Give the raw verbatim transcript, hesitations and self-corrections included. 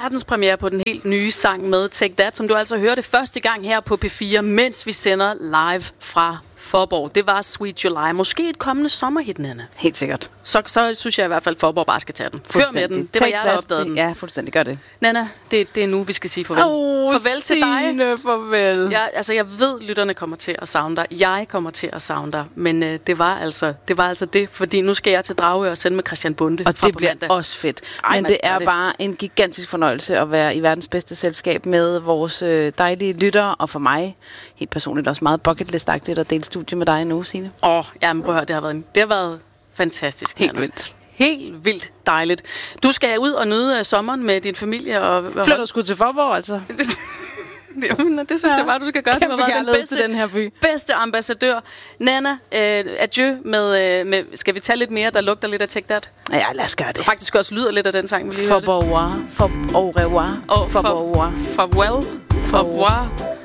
verdenspremiere på den helt nye sang med Take That, som du altså hørte første gang her på P fire, mens vi sender live fra Faaborg. Det var Sweet July. Måske et kommende sommerhit, Nanna. Helt sikkert. Så, så synes jeg i hvert fald, at Faaborg bare skal tage den. Kør med den. Det var jeg, der opdagede den. Ja, fuldstændig. Gør det. Nanna, det, det er nu, vi skal sige farvel. Oh, farvel til dig. Signe, farvel. Jeg, altså, jeg ved, lytterne kommer til at savne dig. Jeg kommer til at savne dig. Men øh, det, var altså, det var altså det, fordi nu skal jeg til Dragør og sende med Christian Bonde. Og det bliver mandag. Også fedt. Ej, men det er det. bare en gigantisk fornøjelse at være i verdens bedste selskab med vores øh, dejlige lyttere, og for mig helt personligt også meget bucketlist-agtigt at dele studie med dig nu, Signe. Åh, oh, jamen prøv at høre, det har været, det har været fantastisk. Helt Nanna. vildt. Helt vildt dejligt. Du skal ud og nyde sommeren med din familie. Og, og flytter du sgu til Faaborg, altså? Jamen, det synes ja. jeg bare, du skal gøre. Kæmpe du har været den bedste, den her by. bedste ambassadør. Nanna, øh, adieu med, øh, med... Skal vi tage lidt mere, der lugter lidt af Take That? Ja, lad os gøre det. Faktisk også lyder lidt af den sang, vi lige hørte. For au revoir. For au revoir. For au revoir. Farewell. Au revoir.